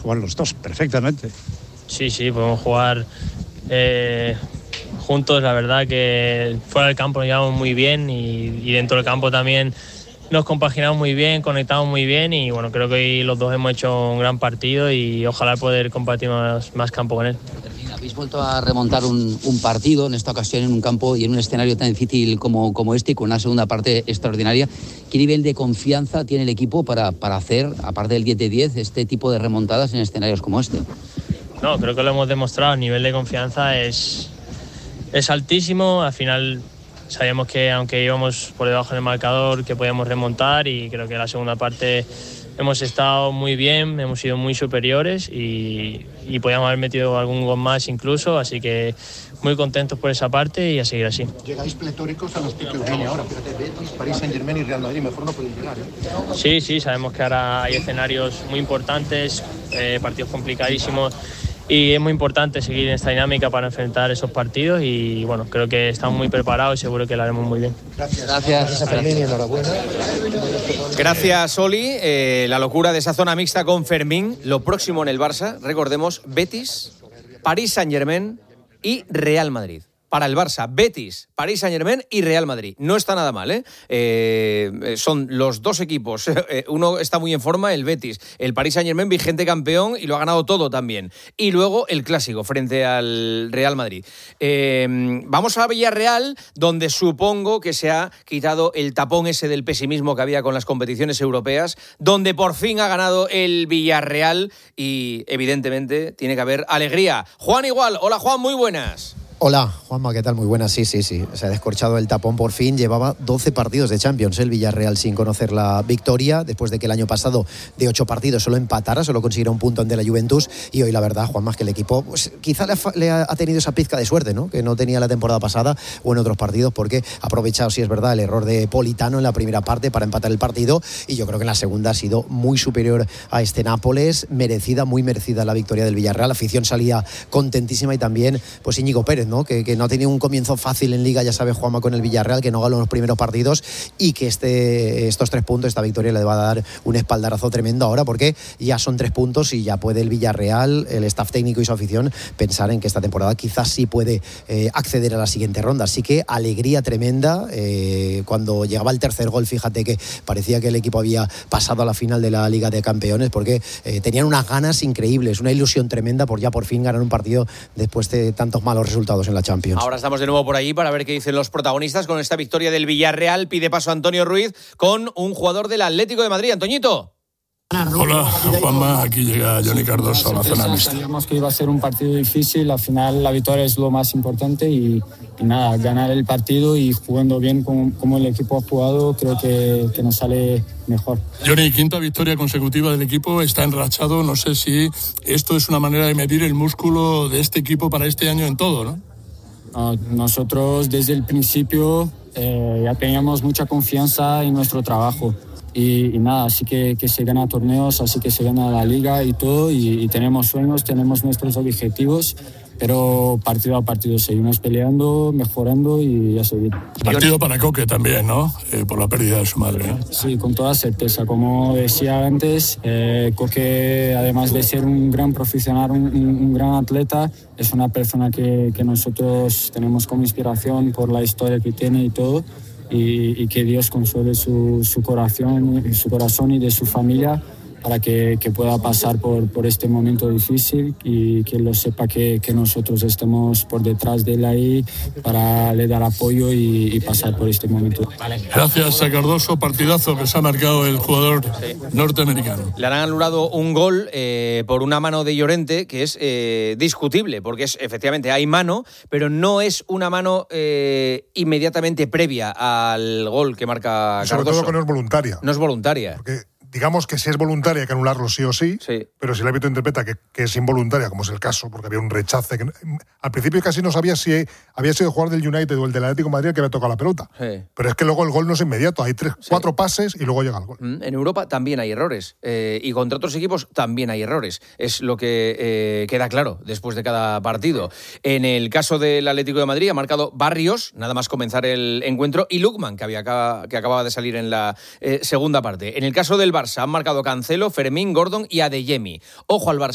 jugar los dos perfectamente. Sí, podemos jugar juntos. La verdad que fuera del campo nos llevamos muy bien y dentro del campo también nos compaginamos muy bien, conectamos muy bien y bueno, creo que hoy los dos hemos hecho un gran partido y ojalá poder compartir más campo con él. Habéis vuelto a remontar un partido, en esta ocasión en un campo y en un escenario tan difícil como este y con una segunda parte extraordinaria. ¿Qué nivel de confianza tiene el equipo para hacer, aparte del 10 de 10, este tipo de remontadas en escenarios como este? No, creo que lo hemos demostrado. El nivel de confianza es altísimo. Al final sabíamos que aunque íbamos por debajo del marcador que podíamos remontar y creo que la segunda parte hemos estado muy bien, hemos sido muy superiores y podíamos haber metido algún gol más incluso, así que muy contentos por esa parte y a seguir así. Llegáis pletóricos a los que viene ahora, fíjate, Betis, París Saint-Germain y Real Madrid, mejor no podéis llegar, ¿eh? Sí, sabemos que ahora hay escenarios muy importantes, partidos complicadísimos y es muy importante seguir en esta dinámica para enfrentar esos partidos y bueno, creo que estamos muy preparados y seguro que lo haremos muy bien. Gracias. Fermín, enhorabuena. Gracias, Oli. La locura de esa zona mixta con Fermín. Lo próximo en el Barça, recordemos, Betis, París Saint-Germain y Real Madrid. Para el Barça, Betis, París Saint-Germain y Real Madrid. No está nada mal, ¿eh? Son los dos equipos. Uno está muy en forma, el Betis. El París Saint-Germain, vigente campeón, y lo ha ganado todo también. Y luego el clásico frente al Real Madrid. Vamos a Villarreal, donde supongo que se ha quitado el tapón ese del pesimismo que había con las competiciones europeas, donde por fin ha ganado el Villarreal y, evidentemente, tiene que haber alegría. Juan Igual. Hola, Juan, muy buenas. Hola, Juanma, ¿qué tal? Muy buenas, sí. Se ha descorchado el tapón por fin. Llevaba 12 partidos de Champions, el Villarreal, sin conocer la victoria, después de que el año pasado de 8 partidos solo empatara, solo consiguiera un punto ante la Juventus. Y hoy, la verdad, Juanma, es que el equipo pues, quizá le ha tenido esa pizca de suerte, ¿no? Que no tenía la temporada pasada o en otros partidos, porque ha aprovechado, sí es verdad, el error de Politano en la primera parte para empatar el partido. Y yo creo que en la segunda ha sido muy superior a este Nápoles. Muy merecida la victoria del Villarreal. La afición salía contentísima y también pues Íñigo Pérez, ¿no? Que no ha tenido un comienzo fácil en Liga, ya sabe Juanma, con el Villarreal, que no ganó los primeros partidos y que estos 3 puntos, esta victoria le va a dar un espaldarazo tremendo ahora, porque ya son 3 puntos y ya puede el Villarreal, el staff técnico y su afición pensar en que esta temporada quizás sí puede acceder a la siguiente ronda. Así que alegría tremenda. Cuando llegaba el tercer gol, fíjate que parecía que el equipo había pasado a la final de la Liga de Campeones, porque tenían unas ganas increíbles, una ilusión tremenda por ya por fin ganar un partido después de tantos malos resultados en la Champions. Ahora estamos de nuevo por allí para ver qué dicen los protagonistas con esta victoria del Villarreal. Pide paso Antonio Ruiz con un jugador del Atlético de Madrid. Antoñito. Hola, Juanma, aquí llega Johnny Cardoso a la zona mixta. Sabíamos que iba a ser un partido difícil, al final la victoria es lo más importante y nada, ganar el partido y jugando bien como el equipo ha jugado, creo que nos sale mejor. Johnny, 5ª victoria consecutiva del equipo, está enrachado, no sé si esto es una manera de medir el músculo de este equipo para este año en todo, ¿no? Nosotros desde el principio ya teníamos mucha confianza en nuestro trabajo. Y nada, así que se gana torneos, así que se gana la liga y todo, y tenemos sueños, tenemos nuestros objetivos, pero partido a partido seguimos peleando, mejorando y a seguir. Partido para Coque también, ¿no? Por la pérdida de su madre, ¿no? Sí, con toda certeza. Como decía antes, Coque, además de ser un gran profesional, un gran atleta, es una persona que nosotros tenemos como inspiración por la historia que tiene y todo. Y que Dios consuele su corazón y de su familia para que pueda pasar por este momento difícil y que lo sepa que nosotros estemos por detrás de él ahí para le dar apoyo y pasar por este momento. Gracias a Cardoso, partidazo que se ha marcado el jugador norteamericano. Le han anulado un gol por una mano de Llorente que es discutible, porque efectivamente hay mano, pero no es una mano inmediatamente previa al gol que marca Cardoso. Sobre todo que no es voluntaria. No es voluntaria. Porque digamos que si es voluntaria hay que anularlo sí o sí, pero si el árbitro interpreta que es involuntaria, como es el caso, porque había un rechace, que al principio casi no sabía si había sido el jugador del United o el del Atlético de Madrid el que había tocado la pelota. Sí. Pero es que luego el gol no es inmediato, hay 4 pases y luego llega el gol. En Europa también hay errores, y contra otros equipos también hay errores. Es lo que queda claro después de cada partido. En el caso del Atlético de Madrid ha marcado Barrios, nada más comenzar el encuentro, y Lukman, que acababa de salir en la segunda parte. En el caso del Barça han marcado Cancelo, Fermín, Gordon y Adeyemi. Ojo al Barça.